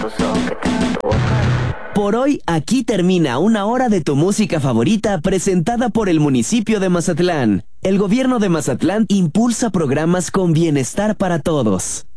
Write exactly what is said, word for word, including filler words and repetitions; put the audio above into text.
Por hoy, aquí termina una hora de tu música favorita presentada por el municipio de Mazatlán. El gobierno de Mazatlán impulsa programas con bienestar para todos.